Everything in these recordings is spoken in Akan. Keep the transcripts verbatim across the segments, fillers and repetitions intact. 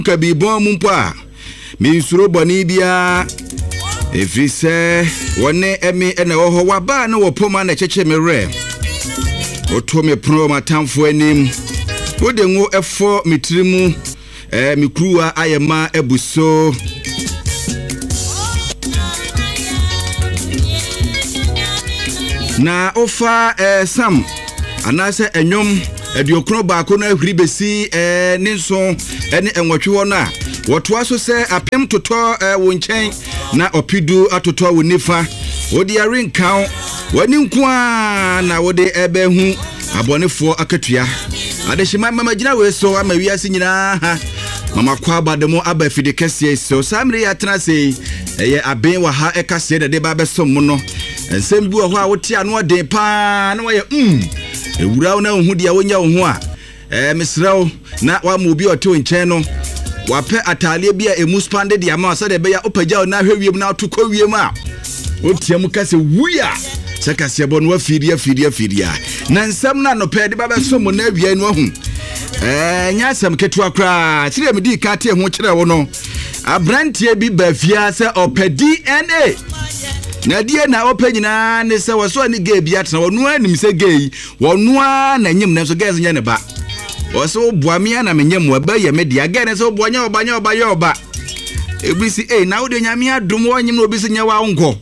ka bi bon mu mpa mi suro boni bia efrise wone emi ena wo ho waba na wo poma na cheche me re oto me pro matamfo anim wode ngo efo mitirimu eh mi kruwa ayema ebuso na ofa eh sam anase enyom ediokro baako na ahuri besi eh ninso ene enwotwe wo na woto aso se apem toto eh wo nchen na opidu atoto wo nifa wodi arenkan wani nkoa na wode ebe hu abonefo akatua adehima mama gina we so ama wiase nyina ha mama kwa abademo aba fide kese so samre ya tena sei eye aben wa ha ekase de ba besom mu no ensem bi wo ho a wote ano ode pa na waye mm ewura na hu dia wonya wo ho a eh misrawo na wa mu bi oto nchen no wape atalie bi a emu spande dia ma so de be ya opagya na hwewiem na atokọ wiem a otiam kase wuya sekase bo no afiri afiri afiri a na nsam na no pede ba besom na awia no hu eh nyasam ketu akra kire me di ka te ho kire wo no abrantie bi ba fia se opedi D N A na die na opanyina ne se woso ani ge bia tena wonu anim se ge wonu na nyim na so ge nya ne ba woso boamia na menyem wa ba ye media ge ne so boanya obanya obaya oba ebisi eh na wode nyame adom wonyim na obisi nya wa nko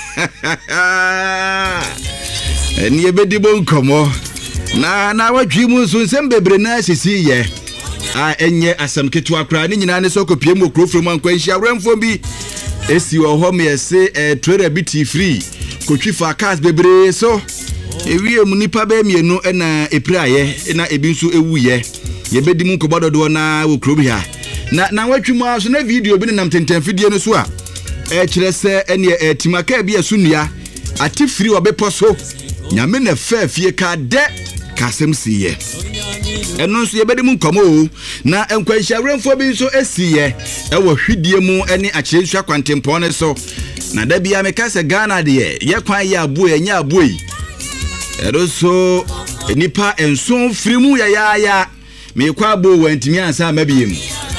eni ebedi bon komo na na wadwi mu so nsem bebre na sisi ye a enye asam ketu akra ni nyina ne so kopie mu okrofro mu ankwanhia wramfo bi esi wo ho me ese eh trailer biti free kotwifa cars bebre so ewie mu nipa ba mienu na epraye na ebi nso ewuye ye bedi mu kobododo na wo krobi ha na na watwimu aso na video bi nam tenten fidie no so a e kire se ene e timaka bi asunua ati free obepo so nyame na fa fie ka de kasem siye eno nso ye bedi mu nkomo na enkwanhia wramfo bi nso esiye e wo hwidie mu ene akyerensu akwantempo ne so na da bia me kase Ghana de ye kwan ye abo ye nya abo yi eroso enipa enso frimu ya ya ya me kwa abo wantimi ansa mabiem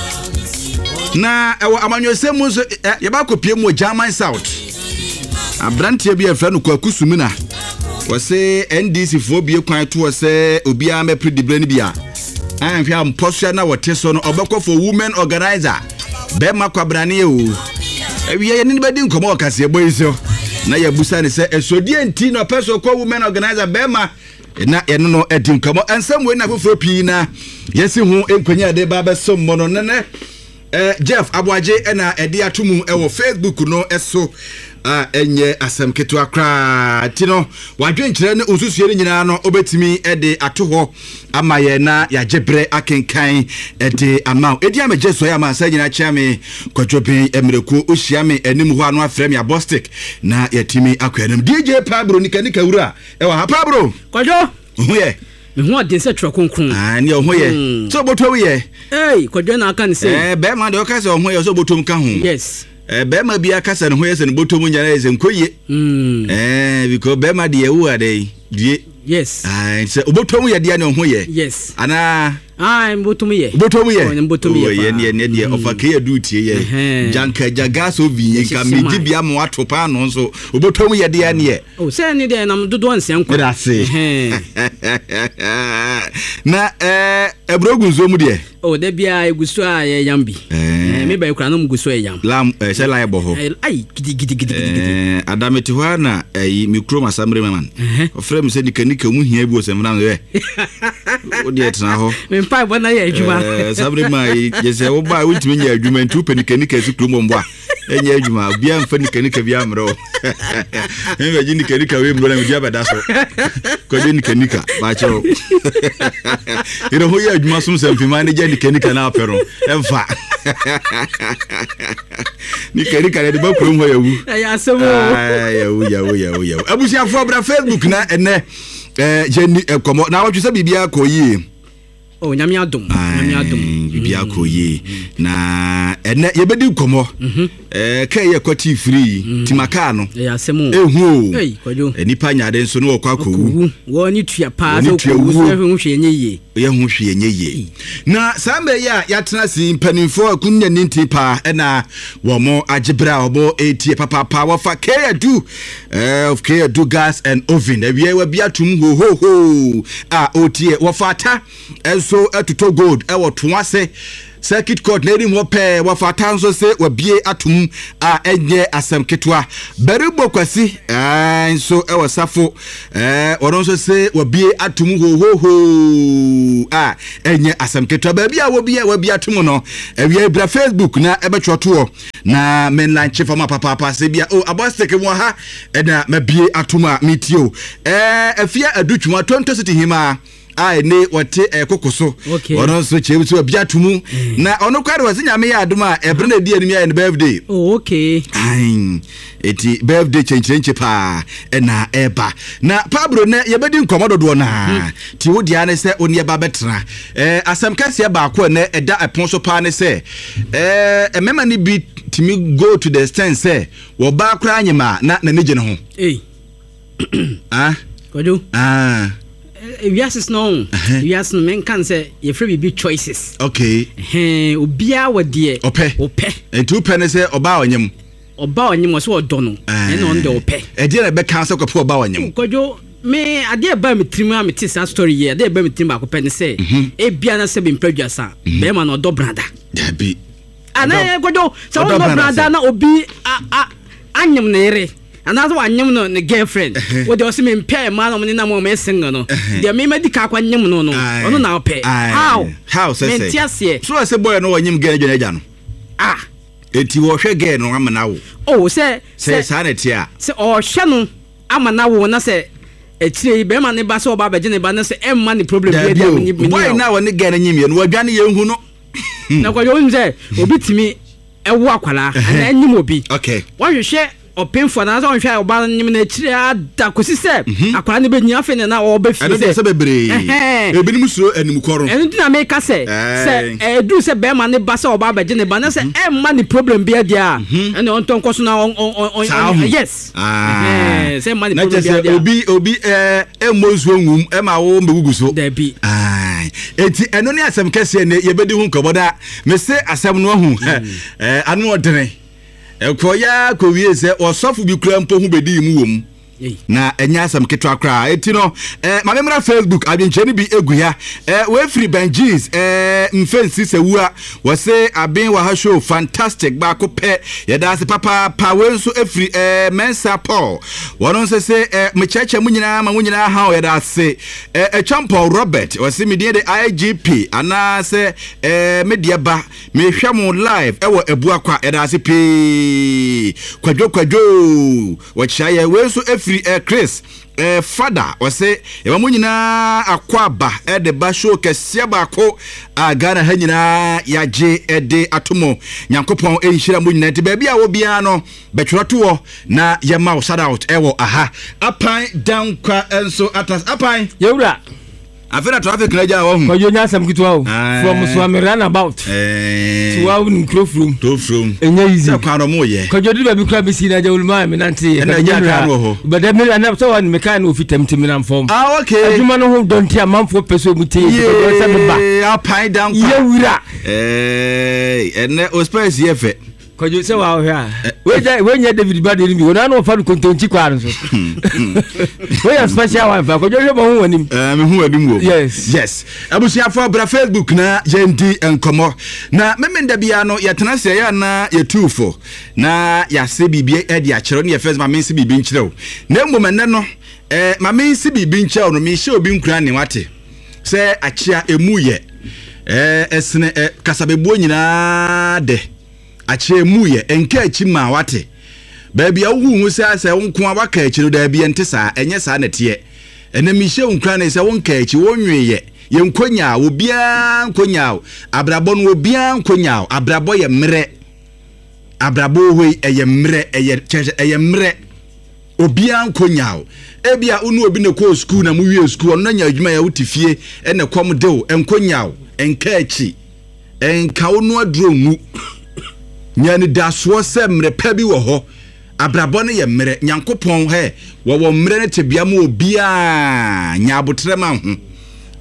na ewo amanyosem nso ye ba kopie mu German South abrantie bi efra no kwakusumina wose N D C fo bie kwan to wose obia me predible ni bia anhwe amposo na wote so no obekọ for women organizer be makwabrane e o ewie ye ni bedi nkomo okase boyiso na ya busa ne se esodie nti no person ko women organizer be ma na eno no edi nkomo ensem we na foforo pii na yesi hu enkwanya de ba be som mo no ne eh Jeff Abwaje na edi atomu e wo Facebook no eso a enye asem ketu akra tino wadwenkyere ne osusuere nyina no obetimi ede atoho amaye na ya jebre akenkan ede amao edi amaje so ya mansa nyina chiame kwadwoben emereku ohyiame anim ho anu afrem ya Bostik na yatimi akwanam D J Pabro nikanika wura e wa Pabro kwadwo hoye me ho ade se twa konkon ah ne hoye so boto ye eh kwadwo na aka ne se eh be ma de o ka se hoye so botom ka ho yes eh bema bia kasa ne hoye se ne botomu nyana eze nkoye mm eh because bema de ewu ade die yes ah se obotomu ye de ne hoye yes ana ah mbotomu ye obotomu ye mbotomu ye ye ne ne de ofake ye dutie ye janka jagaso bi ye ka meji bia mo ato pa no so obotomu ye de ne ye o se ne de na dodo ansia nko grase na eh ebrogunzo mu de o de bia eguso a ye yambi eh me ba ekura no mguso ye yam lam eh se la boho ai gidi gidi gidi gidi eh adameti ho na eh mikro masamre man ofrem se nikanika mu hia bi o se mna we o de etna ho me pa bona ye adwuma eh sabre mai je se wo ba wintimi nya adwuma ntu penikanika su kro mbo a enya adwuma bia mfa nikanika bia amro me ba ji nikanika we mro na me dia bada so ko je nikanika ba cho iro ho ye adwuma sum se mfima ne je nikanika na apero emfa nikanika ne ba kro mo yawu ya asemo yawu yawu yawu yawu abusia fo bra Facebook na ene eh je komo na watwe se bibia ko yi oh nyame adom nyame adom bibia ko yi na ene ye bedi komo eh kai ye kwati free timaka no ya asemo ehu ei kwadwo enipa nyade nso no okwa ko wu wo ni tua pa so ko wu se hwe hwe enye yi ye hu hwe nye ye na sambe ya yatena si mpanimfo akunya ninti pa na wo mo agebra obo etie papa pa wo fa care do eh of care do gas and oven ewie wa bia tum ho ho ho a otie wo fata enso atuto gold e wo to ase circuit court na rim wo pe wo fata nso se wo bie atum a enye asem ketwa beribo kwasi enso e wo safo eh wo nso se wo bie atum ho ho ho a enye asem ketwa ba bia wo bie wo bie atum no ewie bra Facebook na e betwoto na mainline chief ma papa papa se bia o abosteke mo ha e na mabie atum a metio eh afia adutwuma tonto city hima ai ne wote ekokoso ono so chebi so bia tumu na ono kware wase nyame ya adoma ebre na di animi ya ne birthday oh okay ai eti birthday chenchenche pa na eba na pabro ne yebedi nkomododo na ti wodi ane se oni eba betra eh asem kase ba ko ne eda epon so pa ne se eh emema ni bi timi go to the extent say wo ba kra anyima na na neje ne ho eh ah kodu ah yes is no yes men can say you free be choices okay eh obia wode ope ope entu pe ne say oba onyem oba onyem so odo no ene on de ope e de be kan say kopo oba onyem kojo me ade ba me trim am ti sa story ye ade ba me trim ba ko pe ne say e bia na se be mpredwasa be ma no odo brada da bi ana kojo so odo brada na obi a anyem na ere anazo wanyem no ne girlfriend wo de osime mpia ma no ne na mo me singa no de me medika kwa nyem no no ono na ope how how say say mentiasie so say boy no wanyem girl jona ja no ah eti wo hwe girl no amana wo oh say say sa na tia say o hwe no amana wo na say etire be ma ne ba so ba beje ne ba na say em ma ne problem be dia me boy na wo ne girl nyem ye no wadwane ye hu no na kwa yo nze obi timi ewo akwala ana enyim obi okay wo hwe open for na so hwa oba nyim na chire ada kosi se akwara ne be nyia fe ne na oba fi se se bebre ebi nim suro anim koro enu na me ka se se edu se be ma ne ba se oba beje ne ba na se e ma ne problem bia dia ene on ton koso na yes eh se ma ne problem bia dia obi obi eh emozo nwum e ma wo mbegugu so da bi ai eti eno ne asem kese ne ye bedi hu nkoboda me se asem no hu eh anu odene ekoya ko wie se osofu bi kura mpo hu bedi mu wom na enya asam ketwa kra eti no eh ma memra Facebook abencheni bi egu ya eh we free Benjis eh mfensi sewua wo se aben wa ha show fantastic ba ko pe ye da se papa pa we nso efri eh Mensa Paul wono se se eh mecheche mu nyina ma mu nyina ha ye da se eh Echampo Robert wo se medie de I G P ana se eh media ba me hwa mu live e wo ebu akwa ye da se pe kwadwo kwadwo wo chaye we nso efri eh Chris eh father o say e ba mu nyina akwaba e de ba show kese ba ko agana ha nyina yaje e de atomo nyankopon e nhira mu nyina te ba bia wo bia no betwroto wo na ye ma shout out e wo aha apan down kwa enso atas apan yewura afena traffic na ja wo hu ko yo nya sam kitwa o from Swami runabout eh to wa in Crofroom to from enya easy kwa no mo ye ko jo di ba bi kra bi si na ja ulma me nante na ja ka no ho but dem na so one me kan ofitam tim na form ah okay aduma no ho don tia manfo peso mu tie ko se me ba apan down kwa yewura eh ene o space ye fe ko jo se wa ho ha we ja we nya David Bade ni bi wona no fa kontonchi kwa no so we ya special one fa ko jo je mo hu wanim eh me hu wanim wo yes yes abusia for bra Facebook na jendi enkomo na memenda bia no yetena se ya na yetufo na ya se bibie e dia kire no ye first ma men se bibi nkire o na mmomene no eh ma men se bibi nkire no me hye obi nkura ne wate se achia emu ye eh esene eh, kasabebuo nyina de achie mu ye enka achi ma wate ba bia wo hu se ase wonko abaka achi no da bia nte saa enye saa na tie ene mi hye nkura ne se wonka achi wonwe ye ye nkonya obia nkonya abrabo no obia nkonya abrabo ye mre abrabo hoi eye mre eye eye mre obia nkonya ebia unu obi ne ko school na mu wie school no nya adwuma ya wutifie ene kom dew enkonya enka achi enka onu adro ngu nyani daso se mre pa bi wo ho abrabo ne ye mre nyankopon he wo wo mre ne tebia ma obia nya abotre ma ho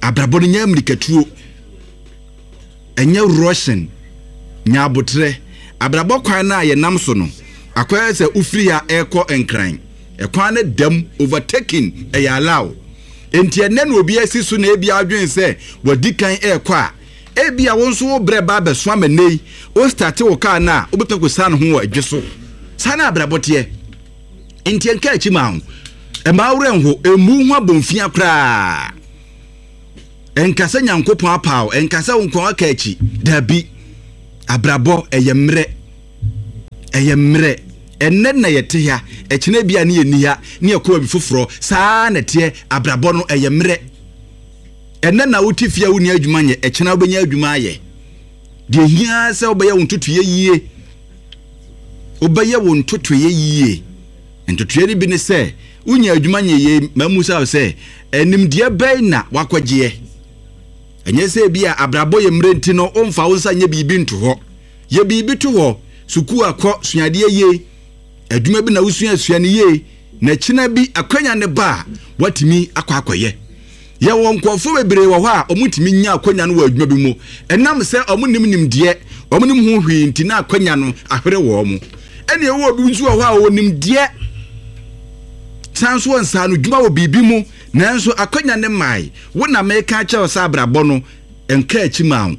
abrabɔ no nya mmirikatuo enye russian nya abotre abrabɔ kwan na ye nam so no akwai se ufiri ya ekɔ enkran ekwan ne dam overtaking e ya allow enti ene na obi asi so na ebi adwen se wadi kan ekɔ a ebi a wonso wo bre ba be so amanei o start wo car na obetako san ho adweso sana abrabote enti enka achi ma ho e ma wure ho emu ho abonfia kra enkasa nyankopon apaw enkasa wonkon aka achi dabi abrabo eyemre eyemre enne na yete ya ekine bia ne yeni ya ne yakoma bi foforo saa na te abrabo no eyemre enne na wotifia woni adwuma nye ekina obenya adwuma aye de hia se obeye wontoto ye yie obeye wontoto ye yie entoto ye bi ne se wonya adwuma nye ye mamusa se enim de bay na wakwagie enye se bia abrabo ye mrenti no omfa wonsa nye bibi nto ho ye bibi to ho suku akọ suade ye adwuma bi na wosua suane ye na kina bi akwanya ne ba watimi akọ akoye ye won kwofo bebre wo ho a omutimi nya akwanya no wa adwuma bi mu enam se omunim nim de omunim ho hwi nti na akwanya no ahwere wo mu ene wo obi nsu wo ho a onim de sanso nsa no dwuma wo bibi mu nanso akwanya ne mai wo na meka cha osa abrabo no enka achi ma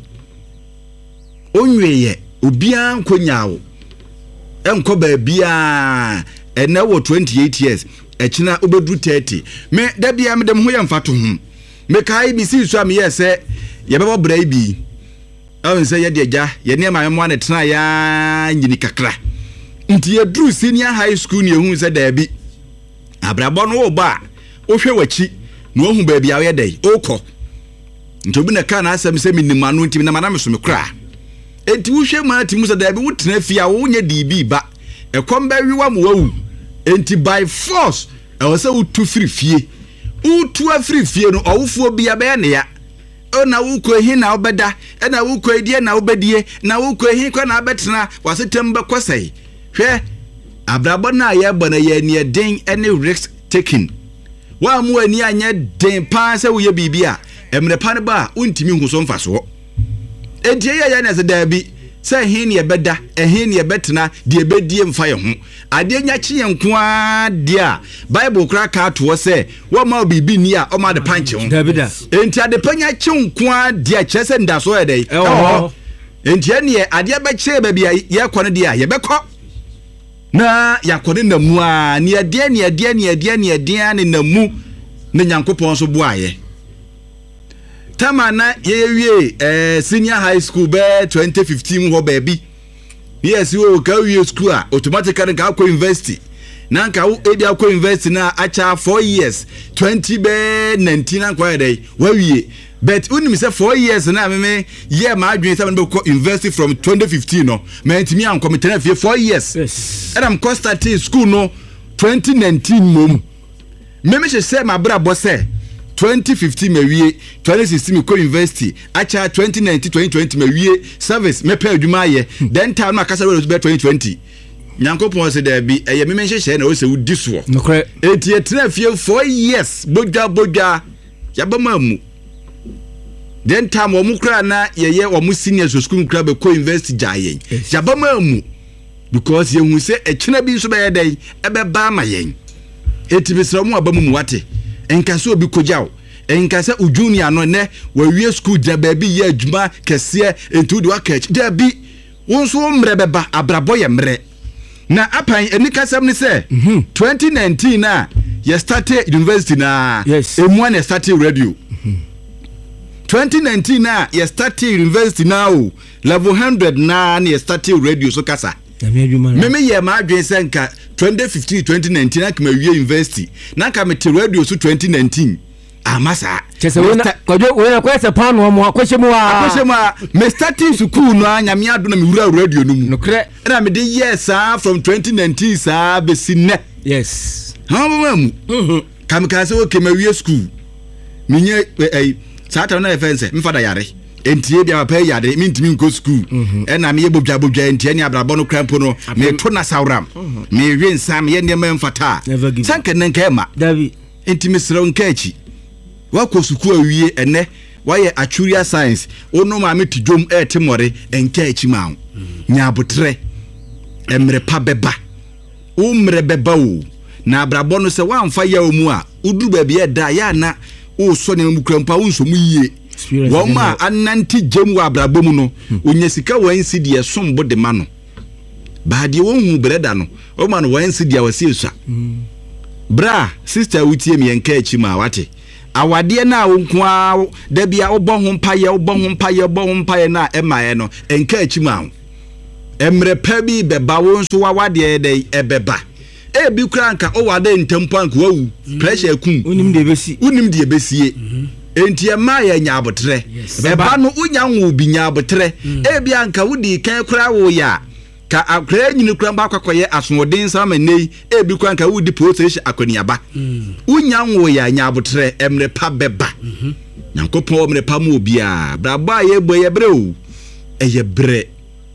onweye obia nkonyawo enko ba bia ene wo twenty-eight years echina obedru thirty me da bia me dem ho ya mfato ho me kai bi si so am yese ye bebo bra bi awon se ye de ja ye ne ma mo ne tena ya nyini kakra nti ye dru senior high school ne hu se da bi abrabo no wo ba wo hwe wachi no hu ba bia ye dai okọ nti obi na ka na asem se minimanu nti na manam so me kra enti wo hwe ma ti musa da bi wo tena fia wo nya di bi ba ekom ba wi wa mo wawu enti by force e wo se wo tu free fie wo tu afri fie no owufo bia be ne ya ona wo ko hi na obeda e na wo ko die na obedie na wo ko hi ko na betena wasetem be kwasai hwe abrabo na ye bana ye ne den ene risk taking wa mu ani anya den pa se wo ye bibia emre pa ne ba untimi hu so mfa so enti ye ya na se da bi se hin ne beda ehin ne betena de ebedie mfa ye ho ade nya chi ye nko a de a bible kra ka to se wo ma bibi ni a o ma de panche ho Davida enti ade panya chi nko a de a chese nda so ye dai enti ne ade be che ba bia ye kɔ ne de a ye bekɔ na yakɔ ne namu a ne ade ne ade ne ade ne ade ne namu ne nyankopɔn so boaye tama na yewie eh senior high school be twenty fifteen ho baby yes wo ka wie school a automatically ka ko university na nka wo edi akọ university na acha four years twenty be nineteen akwa dey wa wie but unim say four years na me ye ma adwen say be ko university from twenty fifteen no ma ntimi an committee fie four years yes and am co start school no twenty nineteen mom me me say ma bra bo say twenty fifteen me wie twenty sixteen me ko university acha twenty nineteen twenty twenty me wie service me pay adwuma ye then time na kasa we be twenty twenty nyankopon se da bi eye me menhye hye na wo se wo di so nokre enti etra fie four years bodwa bodwa yabama mu then time wo mu kra na ye ye wo mu senior school kra be ko university jayen yabama mu because ye hu se ekina bi so be ye dai ebe ba ma yen eti bisra mu abamu mu wate enkase obi kojaw enkase u junior no ne wa wie school ja ba bi ye adwuma kese entu de wakach da bi wonso mre beba abrabo ye mre na apan enika sam ni se mm-hmm. twenty nineteen na ye started university na yes. emu na started radio mm-hmm. twenty nineteen na ye started university now level one hundred na na ye started radio so kasa meme ye ma adwen se nka twenty fifteen twenty nineteen na kama wie university na kama te radio so twenty nineteen amasa chese wona kojo wona kwese pano mo akwese mo a akwese mo me starting school no anyame ado na me wura radio no mu nokre na me de yes ah from twenty nineteen sa be sinne yes ha mo mu mhm kam ka se o kema wie school minye eh sata na efense mfada yare entie bia papa yade mi ntimi nko school e na me ye bobja bobja entie ni abrabo no krampo no me to na sawram me hwe nsam ye ne mfata sanke nenka ma davi enti me sero nka achi wako sukuu awie ene waye actuarial science ono ma me tidwom e temore enka achima wo nyabotre emre pa beba umre beba wo na abrabọ no se wamfa ya omu a uduru ba bia da ya na o so ne mu krampa wo nso mu yie wo ma ananti gem wa abrabọ mu no onya sika wan si de sombo de ma no ba de wo hu breda no o ma no wan si de wasi esua bra sister wutie me enka achima wate awade na wo nko da bia wo bɔ ho mpaye wo bɔ ho mpaye bɔ ho mpaye na emaye no enka achima emre pa bi beba wo nso wa wade de ebeba e bi kura nka o wade ntempo anka wawu pressure kum unim de besi unim de besie enti e ma ya nya abotre beba no unya nwo bi nya abotre e bi anka wudi kan kura wo ya ka akra nyini kura ba kwakoye asodin sama nei e bi kura nka wudi process akoniaba unya nwo ya nya abotre emre pa beba nyankopon emre pa mu obi a braba ye bo ye bre o e ye bre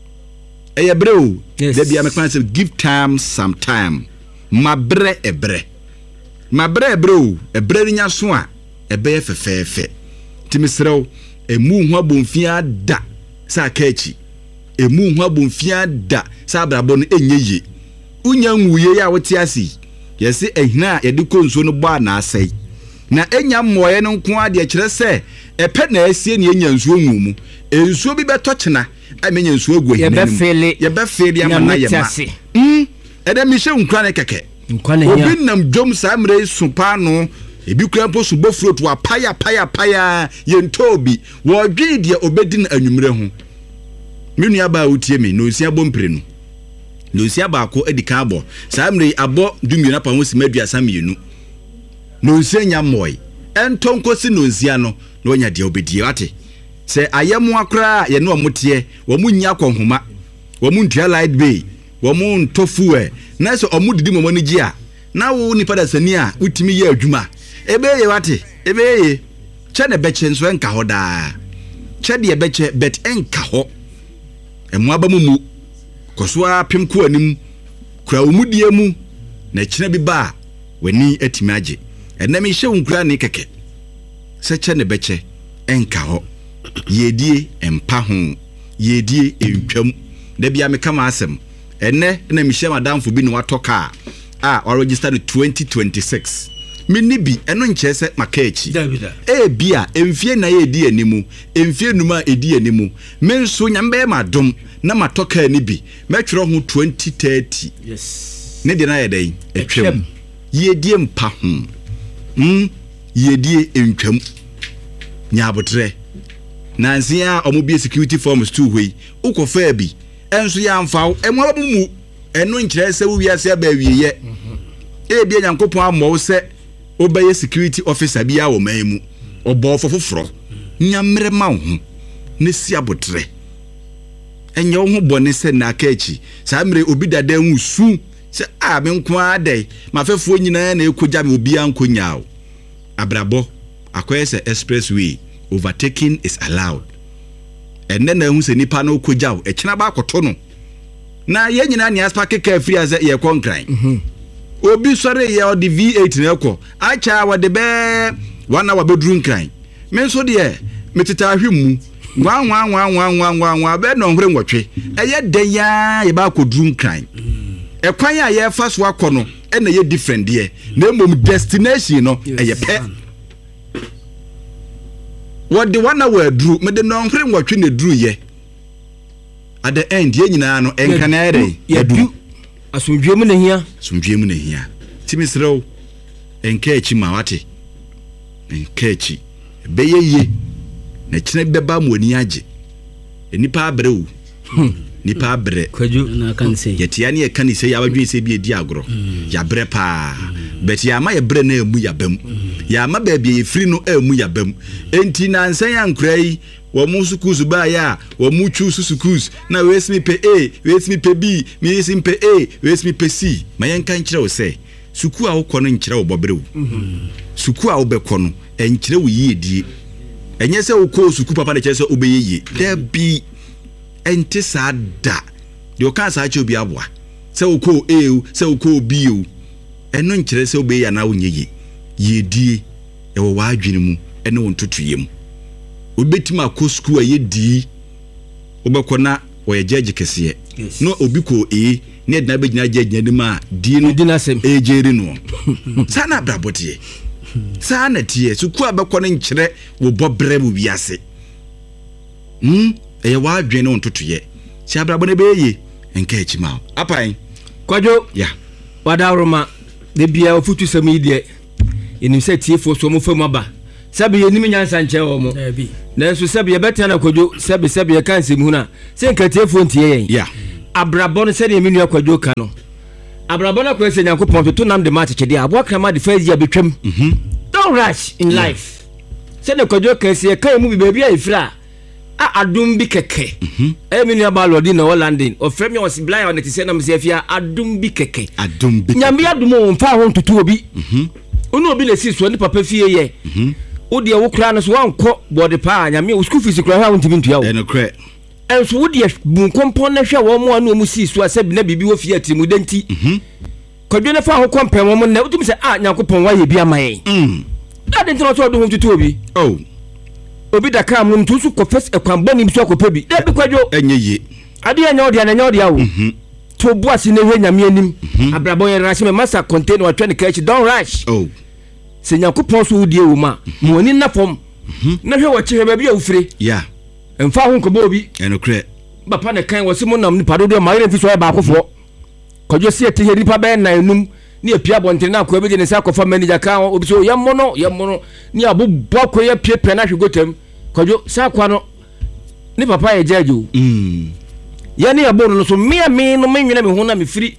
e ye bre o de bia me kan say give time some time mabre ebre mabre bro ebre nya so a ebe fefefe timisrew emu hu abonfia da sa kachi emu hu abonfia da sa abrabo no enyeye unya nwuye ya wote asi yesi ehina ye de konso no bo na asai na enya moye no nko ade kire se epe na asie ne enya nsuo nwumu ensuo bi beto chena amenya nsuo agu ehina ye be fele amana ye ma mm ede mi hye nkwa ne keke obi nam dwom samre supa no ebi kura po subo fruit wa paya paya paya ye ntobi wo dwe de obedin anwumre ho menu aba utie me no sia bompre no no sia ba ko edika abo samre abo dumie na pa ho simadua samienu no sia nya moy entonkosi no sia no no nya de obedie wate se ayemu akra ye no omote wo munya konhoma wo muntua light bay wo mun tofu e na so omudidi momo ni gia na wo ni pada sani a utimi ye adwuma ebe ye wate ebe ye che ne beche nso enka ho da che de beche bet enka ho emu abamumu koso apem ko anim kura omudie mu na kina bi ba wani atimi age enna mi hye nkura ne keke se che ne beche enka ho yedie empa ho yedie entwam da bia me kama asem enne na mi hye madamfo bi ne watoka a o register twenty twenty-six minni bi eno nche se makachi e bia emfie na ye di animu emfie numa edi animu menso nyambe madom na matoka ni bi metwero ho twenty thirty yes ne de na ye dai etwem ye die mpa ho mm ye die entwam nyabotre nansia omobi security forms two hoi ukofa bi enso ya mfaw emu abamu eno nkyere se wo wiase aba wieye e bia nyankopon ammo se obeye security officer bia wo manu obo fofoforo nyamre ma ho ne si abotre enye wo ho bone se na akachi sa mre obi dada hu su se a me nko adai mafefo nyina na ekoja me obi ankonyaa abrabo akoye se expressway overtaking is allowed enne na hu se nipa na okojaw e kina ba akoto no na ye nyina ne aspa keka free as ye konkran mhm obi sore ye odi V eight na ekọ acha wode be wana wa bedru nkran me so de meteta ahwemu nwa nwa nwa nwa nwa nwa nwa be no hwere nwotwe eye den ya ye ba akodru nkran ekwan ya ye fa so akọ no e na ye different de na mom destination no eye pe what the one we drew me de no hwere nwotwe na dru ye at the end ye nyina no enkana ere ye du asundwemu na hia asundwemu na hia timisrew enka echi ma wate enka echi beye ye na kine beba mo ani age enipa abrew nipa abre kwaju na kan se yetia ne kan se ya wadwen se bi edi agro ya bre pa bet ya ma ya bre na emu ya bam ya ma ba bi efri no emu ya bam enti na nsan ya nkrai wo mu sukusu ba ya wo mu chu sukusu na wesmi pe A wesmi pe B mi wesmi pe A wesmi pe C mayen kan kire wo se suku a wo kono nkire wo bobrew suku a wo be kono enkire wo yiedie enye se wo ko suku papa de kire se obeyeye there be enti sada de o kan sa che obi aboa se wo ko A se wo ko B o eno nkire se obeye na wo nyeye yiedie e wo wa adwene mu ene won tutuyem obetima akọ school aye di obekona oye judge kese no obi ko e ne na begina judge nyadima di no dinasem ejeri no sana brabotie sana tie suku abekọ no nkyere wo bobre wo wiase hm eye wa adwen no ntotoye si abrabo ne beye enka echima apan kwajo ya wadawroma de bia ofutu sami de enim se tie fo so mo famu aba sabe yenim nyansa nche wo mo na so sabe ye beta na kwajo sabe sabe ye kan semu na se nka tie fo ntie yen ya abrabo no se de menu kwajo ka no abrabo na kwese nyankopon to nam de ma chede abo krama de first year betwam mhm don't rush in yeah. life se de kwajo ka se kan mu bi baby afira a adum bi keke mhm e menu aba lodi na London o frame me was blind on the say na me se afia adum bi keke adum bi nyame adum o mfa ho ntutu obi mhm onu obi le si so ni papa fie ye mhm wo de wo kra no so wanko body pa nyame wo school fees kra ha wontimi ntua wo eno kra enso wo de bu kompon na hwe wo mo anu mu si so asabi na bibi wo fie atimu denti mhm kodwe na fa ho kompon wo mo na wotumi se ah nyankopon wa ye bi amaye mhm da de ntino so do ho ntutu obi oh obi da kam num tusu ko fes ekwan boni bi so akopa bi da bi kwadwo enye ye ade anya odi anya odi awo mhm to boasi na hwe nyame anim abrabon ye rashi me masa contain wa twen ka don't rush oh se nyankopon so wudie wo ma mo ni na fom na hwe wo chihwe ba bia ufire ya emfa ho nko ba obi eno kre bapa ne kan wo se mo nam ni padodo ma yere fi so ba akofo kodwo se ete heri pa ba na enum ni apia bontere na akwa be ne sa akofa manager kan obi so yammono yammono ni abobbo akoye piepie na hwegotem kodwo sa akwa no ni papa ye jajo mm ya ni aboro no so me me no menwena me ho na me firi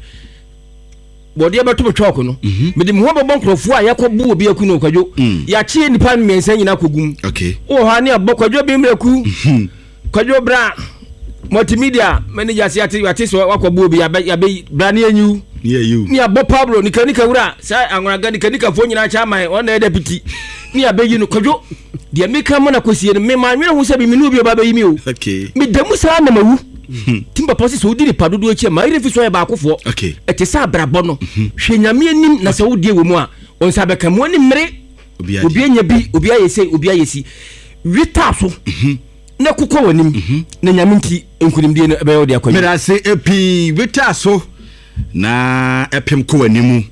body aba to betwako no me de me ho bobon krofo a yakobu obi aku no kwadwo ya chie nipa mmensa nyina kogum okay o ha ni abbo kwadwo bi mreku kwadwo bra multimedia manager si ati ati so wakobu obi ya be bra ni anyu yeah you ni abbo Pablo ni kanika wura sa anwaraga ni kanika fo nyina cha man on na deputy ni abeyi no kwadwo de me ka mo na kosie me ma nwere ho se bi minu bi oba bayi mi o okay me demu sa na mawu timba posi so udi ni padodo echi ma ire fi so e ba akofo okay ete sa brabo no hwe nyame anim na sa wudie wo mu a on sa beka mo ni mmere obi anya bi obi ayesi obi ayesi wita so na kokko wanim na nyame nti enkunimdie no ebe odi akwa mera se epi wita so na epem ko wanimu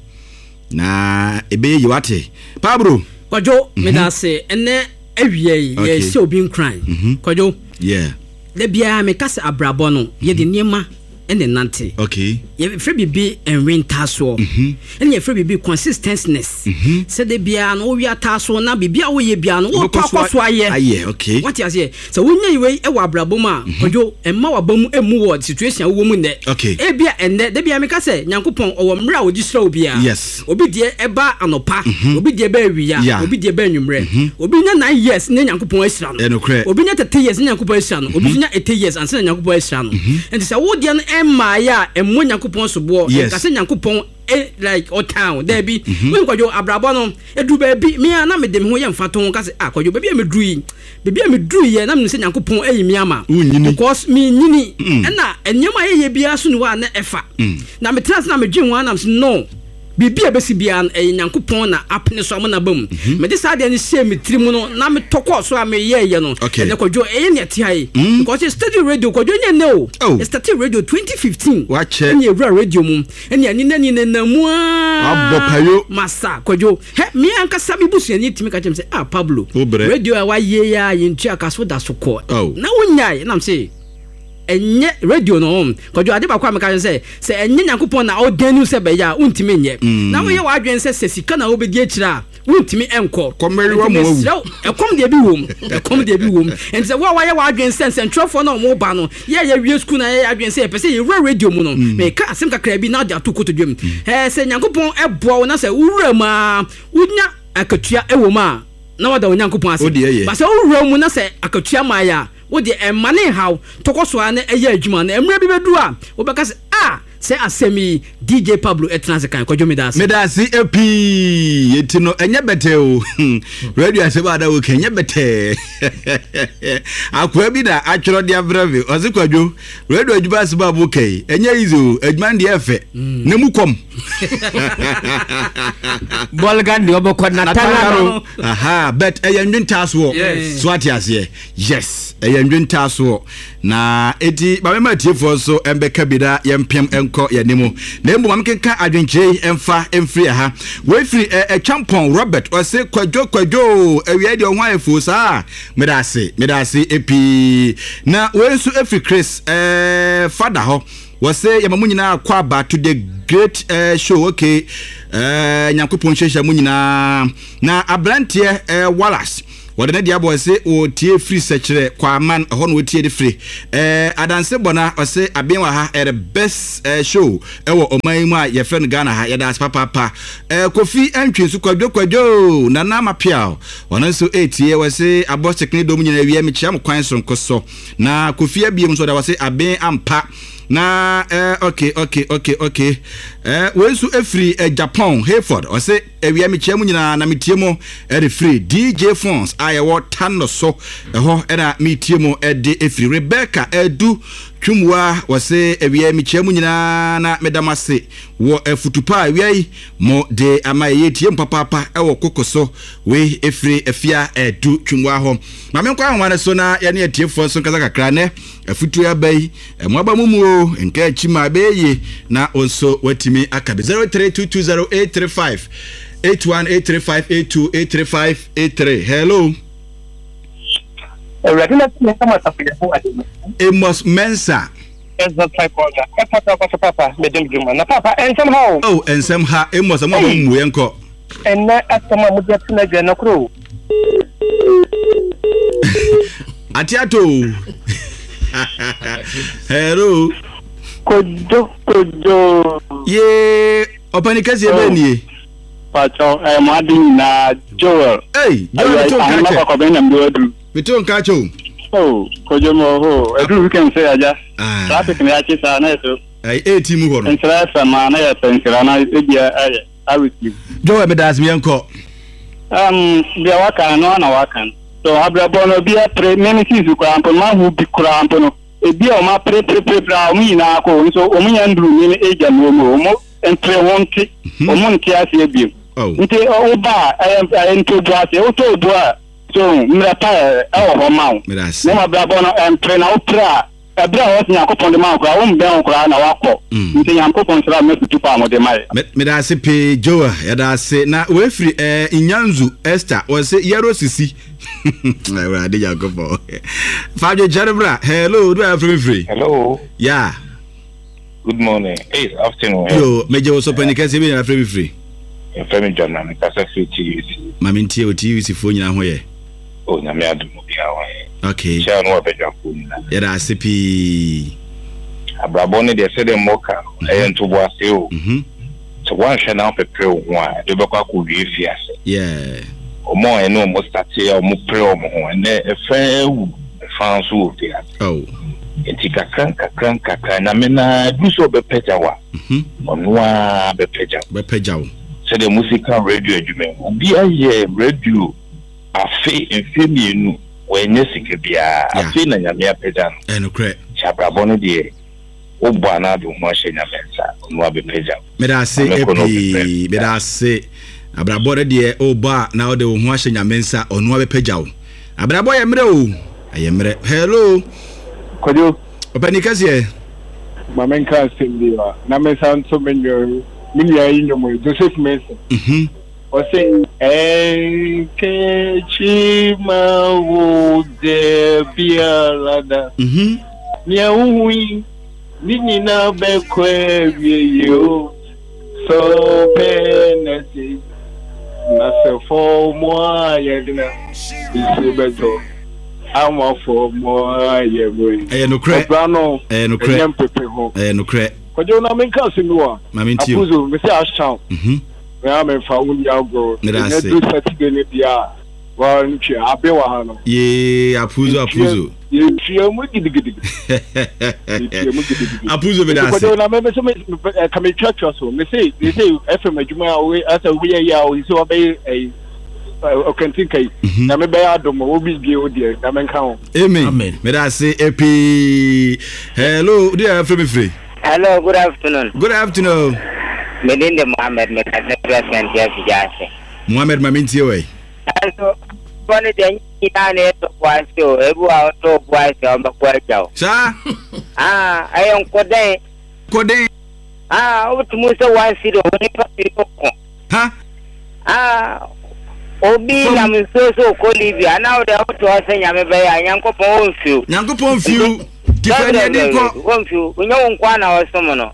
na ebe yi wate Pablo kwajo meda se ene awie ye se obi nkran kwajo yeah le bia me kase abrabo no ye de niema ene nante okay ye free bibi en winter so ene ye free bibi consistency se de bia no wi ataso na bibia wo ye bia no wo to akoso aye aye okay what you say so wonya yiwe e wa abrabo ma kojo emma wa bamu emu wo situation wo mu ne e bia ene de bia me kase nyankopon owo mra wo gisra obi a yes obi de eba anopa obi de eba wiya obi de eba nwumre obi nya nine years ne nyankopon asira no obi nya thirty years ne nyankopon asira no obi nya eighty years anse nyankopon asira no enti se wo de no emma ya emu nyankopon so bo kase nyankopon e like o town there be when kwajo abrabo no edu ba bi me na me de me ho ye mfato kase ah kwajo ba bi me dru yi bibia me dru yi na me se nyankopon ayi mi ama because me nyini na enyema ye ye bia so ni wa na efa na me trans na me dwen wa na me no bibia besi bia e nyankopon na apne so amna bam me de sa de ne se me trimu no na me tokọ so a me ye ye no e kwajo e ne ti hai because study radio kwajo nye ne o study radio twenty fifteen wache ne ewura radio mu ene ani nani ne namu abopayo masa kwajo he me anka sabi busu ani timi ka chem se ah Pablo radio a wa ye ya ye ntua kaso da so ko na wonyai na me se enye radio no kwajo ade ba kwa me ka se se enye nyankopon na odanu se be ya untimi nye na wo ye wa adwen se se sika na wo be di akira untimi enko komeri wa mo e kom de bi wom e kom de bi wom en se wo wa ye wa adwen se se ntrofo na mo ba no ye ye wie school na ye adwen se pese ye radio mu no me ka asem kakra bi na de atokoto dwem eh se nyankopon e boa wo na se wura ma unya akatua e wo ma na wada nyankopon ase ba se wura mu na se akatua ma ya wo de emane how tokoso ane eye adwuma na emra bi bedu a wo beka se ah say asemi D J Pablo etna kan kwadwo medasi medasi epi yetino enye bete o radio aseba da wo kenye bete akwa bi da atworo dia brave ozi kwadwo radio adjuba aseba bo kai enye izo adjuman dia efe ne mukom bolgan di obokọ na tanaro aha bet eyendwinta so so atiase yes eyendwinta so na eti ba mema tiefo so embeka bida yempem enko yanemu na embu mamkeka adwenche emfa emfri ha we free e champon Robert o se kwadwo kwadwo ewie de ohwan efu sa medase medase epi na we nso efri Chris eh father ho we say yamamu nyina kwa ba to the great uh, show okay eh nyankopon hwehwa mu nyina na abrantie eh, Wallace wode ne dia boy say o tie free sechere kwa man ho no tie de free eh adanse bona o say abenwa ha eh, the best uh, show e wo oman mu a ye friend Ghana ha ye da papa papa eh Kofi antwensu kwadwo kwadwo na na mapia wono so etie we say abo technique do mu nyina wi am chia mo kwan so nkoso na Kofi abiem so da we say aben ampa na eh okay okay okay okay eh we so efri eh, Japan Hayford o say ewia me chiamu nyina na metiemo e de free D J Phones ayewo tanno so eho e na metiemo e de efri Rebecca edu twumwa o say ewia me chiamu nyina na medamase wo efutupa ewia mo de amaye tiem papa e wo kokoso we efri efia edu twumwa ho ma me kwa anwane so na ye ne etiefo so kaza kakra ne efutu ya bai e mo aba mumu nka chima beye na onso watimi akabe zero three two two zero eight three five eight one eight three five eight two eight three five eight three. Hello. Amos Mensa. Is that type order? Papa, Papa, Madam Juma. Na Papa, and somehow. Oh, and somehow Amos a mom wenko. And not at some of the Nagan crew. Atiato. Hello. Kodo, Kodo. Ye, opanikazi ebeni. Pacho, I am adding na Joel. Hey, Joel, I'm not a Benham. We don't catch you. Oh, Kojomo, I do we can say I just traffic matches are nice. I ate him one. And that's a man, I think, and I I with you. Joel, Medas, me uncle. Um, the Wakan, no one Wakan. So, Abrabono be a pre many things you cramp on man who be cramp on a beer, my pre pre pre me now, so Omi and Blue in age and Momo, and pre one kick, or monkey as a beam. Oh, oh, ba, I am I am to brass, auto bois. So, Mrata, our mount. Nema Brabono and train out pra. A bra was Yako on the mount, I won't down crown a wako. Yanko on Slam to palm of the Mai. Medasipe Joa, Yada say, now, we free in Yanzu, Esther, or say Yaro Sisi. I did Yako for Fabio Jarabra. Hello, do I have free? Hello. Yeah. Good morning. Hey, afternoon. Yo, Major was open the Cassidy and free free. Family John and Casa Free T V. Maminti or T V si phone ya hoye. Oh, Namia do Mobia. Okay. Shall no better. Yada sipi. Abrabone de said mocha, and to was you. So one shall now prepare one. The Boka could be fierce. Yeah. Or more and no more start here, more promo, and a fair France wood there. Oh. And take a crank, a crank, a crank. I mean, I do so be pejawa. On one be pejaw. Be pejaw. So the musical radio you be a year radio a fee and female when you see be a fin and a mere pedan and a crack Chabrabone de Obana do Moshe Mensa, no be pejan. May I say, may I say, Abrabore de Oba now the Moshe Mensa or no pejaw. Abraboy Emro, I am hello. Could you open the cashier? Mamma can't sing the Namesan so many. Minya inyo Joseph Mason. Mhm. O say enkechi ma wo de bialada. Mhm. Nia uhui nini na be kwe yo. So penati na se fo mo ayedina. Isi beto. Ama fo mo ayeboy. Eh no cre. Brano. Eh no cre. Eh no cre. Kojo na men kan sinua. Maminti. Apuzo, me say Ashtown. Mhm. We am in Faun Yago. Nedase. Ne do Saturday ne bia. Wa ntwe abewa ha no. Ye apuzo apuzo. yɛtua mu gidigidi yɛtua mu gidigidi apuzo be da se na me so me ka me twatwa so me say me say F M adwuma a we asa we yɛ ya o so obey eh o kantin kai na me be adom o bi bi o die na me nka ho amen me da se epi hello dear F M free. Hello, good afternoon. Good afternoon. My name is Mohammed. My cousin President Jeff Jase. Mohammed Maminti way. Also, one of the Italian was to every hour to was on the quarter. Sir? Ah, I am Kodai. Kodai. Ah, what Musa was it? Huh? Ah, Obi, I'm so so Colivia. Now they are to us and Yamabay, Yanko Ponfu. Yanko Ponfu. Ponfu. We know one hour someone.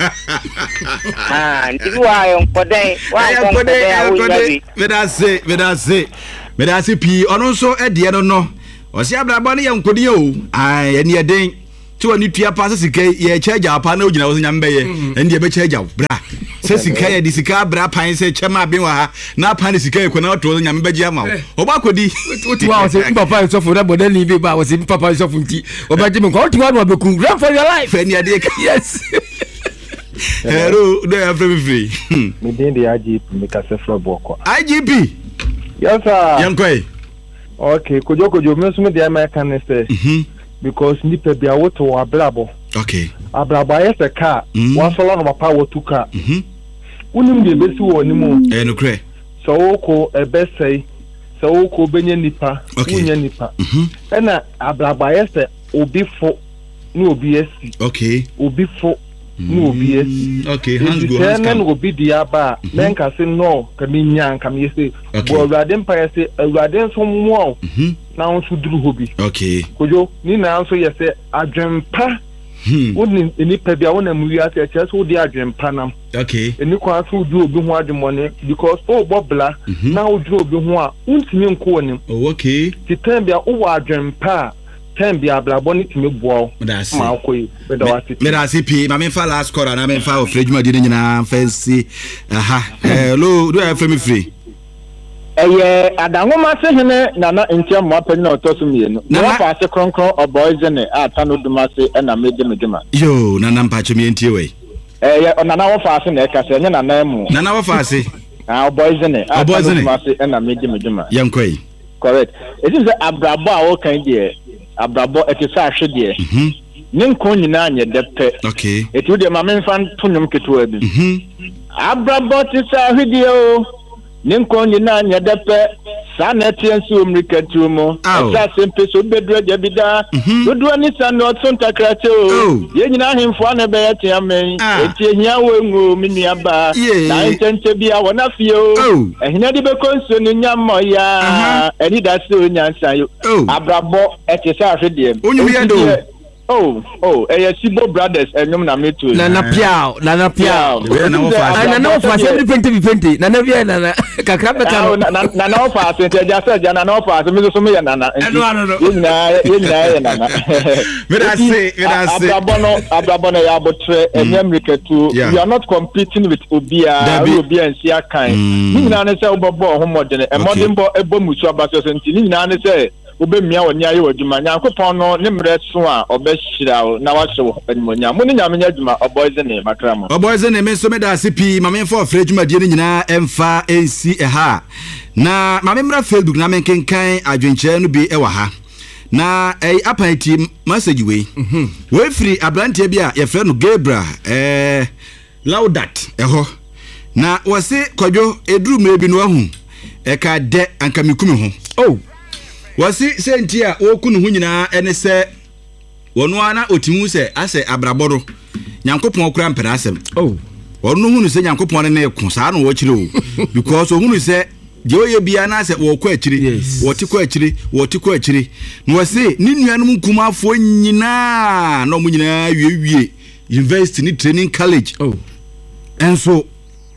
Ah, you are on Kodai. Why on Kodai? Let us say, let us say, let us say, P. On also at the end, no. Or see, I'm Bonnie and Codio. I and your day. To a new tia passes, ye charge our panel, you know, in Yambe, and ye charge out, bra. Says Ikaya, this car, bra, pine, say, Chama Biwa, now Panisika, can not roll in Yambe Jama. Obakodi, what was in Papa so for that, but then leave it, but was in Papa's of tea. Or by Jim, go to one of the run for your life. And your dick, yes. Hello, they are very free. Within the I G P, make us a floor boko. I G P? Yes, sir. Young Quay. Okay, could you could you mention the American say? Because Nipa be a water or blabo. Okay. A blabo is a car, one so long of a power to car. Wouldn't be a best or any more. And okay. So, call a best say, so call Benny Nipa, okay, Nipa. And a blabo is a obi for no B S C. Okay. Obi for. No B S C. Okay, hands go. Hands go. Will be the aba. Men can say no. Can young. Can you say? Well, Raden Paya say, Raden some more. Now to do hobby. Okay. Could you? Nina also yes say a dream pa. Wouldn't any pebble on a movie at just who the dream panam. Okay. And you can't do be one the money because oh Bobla now do be one. Won't you corner? Oh, okay. The time be a over dream pa. Ten be a blaboni to me bow. That's it. Me that's it. My main file last quarter and I main file fridge. My didn't know fancy. Aha. Hello. Do I have me free? Eh, Adamu mase hene nana ntia mo apeni otoso mienu. No fa se kronkron oboys ne atano dumase na meje medema. Yo, nana mpacho mi ntie we. Eh, nana wo fa se na ka se nya nana mu. Nana wo fa se. Ah, oboys ne atano dumase na meje medema. Yankoi. Correct. It is abrabo a wo kan die. Abrabo etisa ahwede mhm ninko nyina anye depe okay etu de mamen fan tunum keto bi mhm abrabo tisa ahwede o ninko nyina anye depe sanete nsu omrikatu mo esa sempe so bedro de bida dodo ani sanu otun takrate o ye nyina hemfo na be yete amen eti ehia wengo miniaba na ntente bia wona fie o ehina de be konso ni nyammo ya eni da se onyansa yo abrabo etisa ahwede onyumiado oh oh eh Sibo brothers enyum na metu na na piao na na piao na na ofa na na ofa se different different na na bia na na kakra beta na na na ofa se te ja se ja na na ofa se me so me ya na na yina yina ya na na me da say me da say abrabono abrabono ya botre enyam riketu you are not competing with obia obia nsia kan yina ne se obobo ho modene e modern bo ebo musu abaso se nti yina ne se obemia woni aye wadwuma nyankopon no ne mre so a obehira na wahye animonya mo ne nyamenya adwuma oboys ne makramo oboys ne me so me da sipi mame for afre adwuma die ne nyina emfa ensi eha na mame mra Facebook na menkenkan adwenkyere no bi ewa ha na eh apati message we mhm we free abrantie bi a ye frɛ no Gabriel eh Laudat eho na wose kwadwo eduru mre bi no ahu e ka de anka mikumi ho oh wasi senti a wokunu hu nyina ene se wono ana otimu se ase abraboro nyankopon okura mpere asem oh wono hu no se nyankopon ne ku saa no wo kire o because ohunu se de oye bia na se wo kwa akiri wo ti kwa akiri wo ti kwa akiri no wasi ni nuanum nkumafo nyina no mu nyina wiewie university ni training college oh enso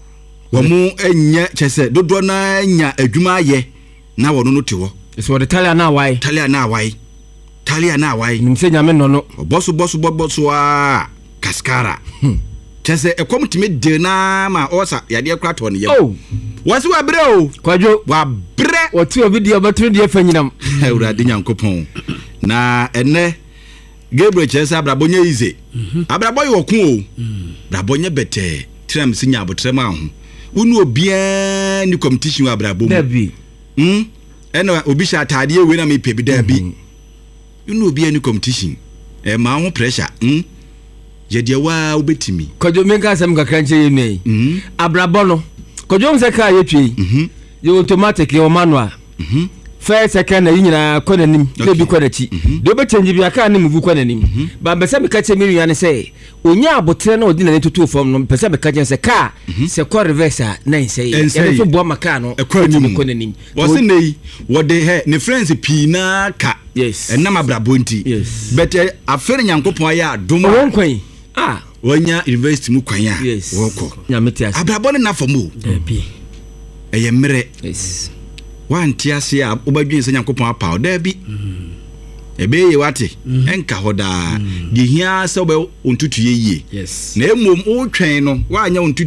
wo mu enya chese dodo na nya adwuma aye na wono no tiwo so the talia na why talia na why talia na why nimse nyame no no bosu bosu bosu a kaskara chese ekom timi de na ma osa yade kra to ne ye oh wasi wa bre o kwadwo wa bre oti obi de obatru de afanyinam awurade nyankopon na ene Gabriel Chesa abrabonye ize abraboy woko o brabonye bete tram sinya abotrema ho unu obia ni competition abrabom dabi hm ena obi sha atade we na me pebi dabi unu obia ni competition e ma ho pressure hm je dia wa obetimi kojo menka sam kakra nche yemi hm abrabono kojo mseka yetwi hm yo automatic yo manual hm first second na yinyina konanim lebi konachi de obechange bi aka ne muvu konanim ba besa me kache mi nwane se onya abotre na odi na tutu fom no pesa me kache se ka se ko reverse na nse e so bo maka no konanim wose nei wode he ne friends pi na ka yes enam abrabo nti but afere nyankopon ya adom won kwan ah wonya university mu kwan ya woko nyameti ase abrabo ne na fomu bi eye mere yes wan tiase a obadwen se nyankopon apa da bi ebe ye wate enka hoda de hia se obe ontutu ye yes na emom o twen no wa anya ontutu